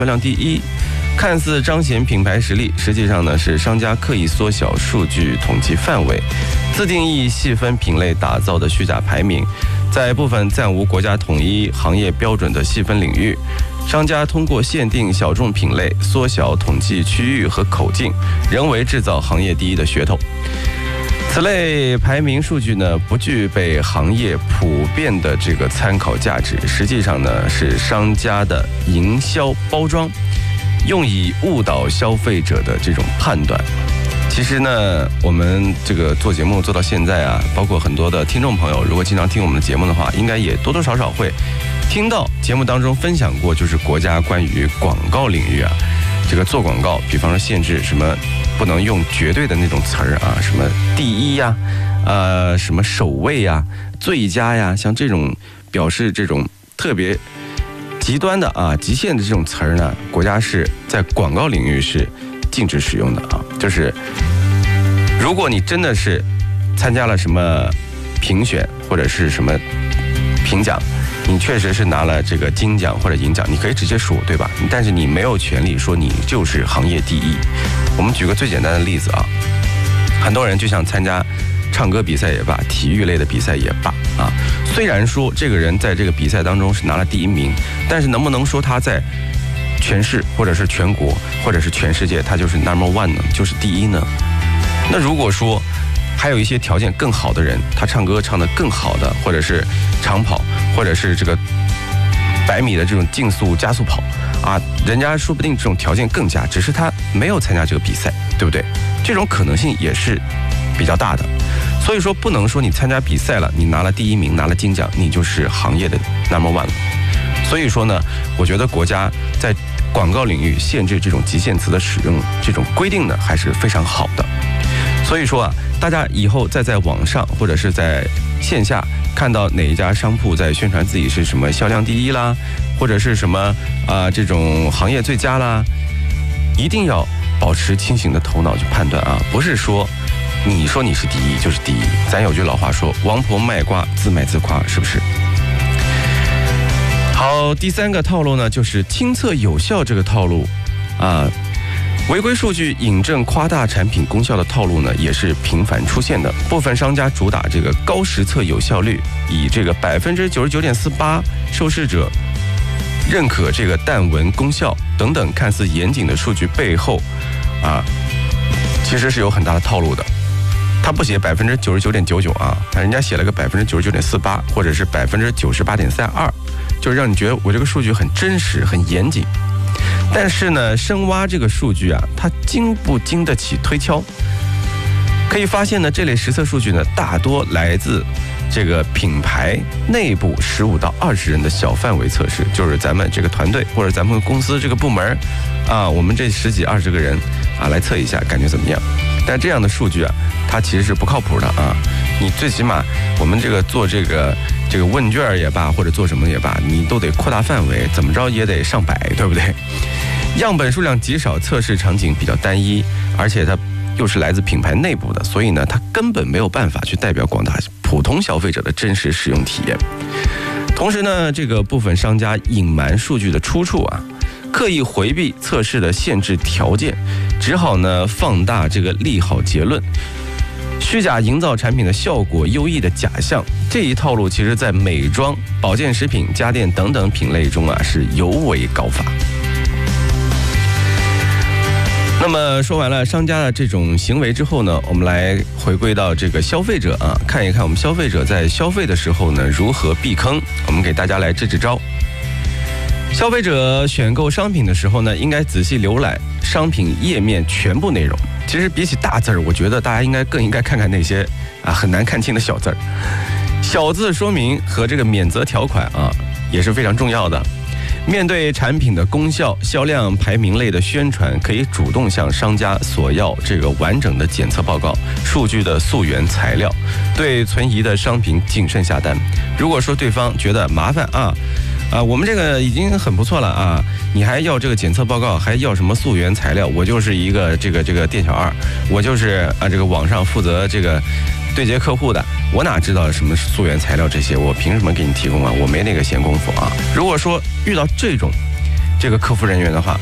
销量第一，看似彰显品牌实力，实际上呢是商家刻意缩小数据统计范围，自定义细分品类打造的虚假排名，在部分暂无国家统一行业标准的细分领域，商家通过限定小众品类，缩小统计区域和口径，人为制造行业第一的噱头。此类排名数据呢，不具备行业普遍的这个参考价值，实际上呢是商家的营销包装，用以误导消费者的这种判断。其实呢，我们这个做节目做到现在啊，包括很多的听众朋友，如果经常听我们的节目的话，应该也多多少少会听到节目当中分享过，就是国家关于广告领域啊，这个做广告，比方说限制什么不能用绝对的那种词儿啊，什么第一呀，什么首位呀、最佳呀，像这种表示这种特别极端的啊、极限的这种词儿呢，国家是在广告领域是禁止使用的啊。就是如果你真的是参加了什么评选或者是什么评奖，你确实是拿了这个金奖或者银奖，你可以直接说，对吧？但是你没有权利说你就是行业第一。我们举个最简单的例子啊，很多人就想参加唱歌比赛也罢，体育类的比赛也罢啊，虽然说这个人在这个比赛当中是拿了第一名，但是能不能说他在全市或者是全国或者是全世界他就是 No.1 呢，就是第一呢？那如果说还有一些条件更好的人，他唱歌唱得更好的，或者是长跑，或者是这个100米的这种竞速加速跑啊，人家说不定这种条件更佳，只是他没有参加这个比赛，对不对？这种可能性也是比较大的。所以说不能说你参加比赛了，你拿了第一名，拿了金奖，你就是行业的 No.1 了。所以说呢，我觉得国家在广告领域限制这种极限词的使用，这种规定呢还是非常好的。所以说啊，大家以后再在网上或者是在线下看到哪一家商铺在宣传自己是什么销量第一啦，或者是什么这种行业最佳啦，一定要保持清醒的头脑去判断啊，不是说你说你是第一就是第一。咱有句老话说，王婆卖瓜自卖自夸，是不是？好，第三个套路呢，就是亲测有效这个套路啊。违规数据引证夸大产品功效的套路呢，也是频繁出现的。部分商家主打这个高实测有效率，以这个99.48%受试者认可这个淡纹功效等等看似严谨的数据背后啊，其实是有很大的套路的。他不写99.99%啊，人家写了个99.48%或者是98.32%，就是让你觉得我这个数据很真实、很严谨。但是呢，深挖这个数据啊，它经不经得起推敲？可以发现呢，这类实测数据呢，大多来自这个品牌内部15到20人的小范围测试，就是咱们这个团队或者咱们公司这个部门啊，我们这10几20个人啊来测一下，感觉怎么样？但这样的数据啊，它其实是不靠谱的啊。你最起码我们这个做这个问卷也罢，或者做什么也罢，你都得扩大范围，怎么着也得上百，对不对？样本数量极少，测试场景比较单一，而且它又是来自品牌内部的，所以呢，它根本没有办法去代表广大普通消费者的真实使用体验。同时呢，这个部分商家隐瞒数据的出处啊，刻意回避测试的限制条件，只好呢放大这个利好结论，虚假营造产品的效果优异的假象。这一套路其实在美妆、保健食品、家电等等品类中啊是尤为高发。那么说完了商家的这种行为之后呢，我们来回归到这个消费者啊，看一看我们消费者在消费的时候呢如何避坑。我们给大家来支支招。消费者选购商品的时候呢，应该仔细浏览商品页面全部内容。其实比起大字儿，我觉得大家更应该看看那些很难看清的小字儿。小字说明和这个免责条款啊也是非常重要的。面对产品的功效、销量排名类的宣传，可以主动向商家索要这个完整的检测报告、数据的溯源材料，对存疑的商品谨慎下单。如果说对方觉得麻烦我们这个已经很不错了啊，你还要这个检测报告，还要什么溯源材料？我就是一个这个店小二，我就是这个网上负责这个对接客户的，我哪知道什么溯源材料这些？我凭什么给你提供啊？我没那个闲工夫啊！如果说遇到这种这个客服人员的话，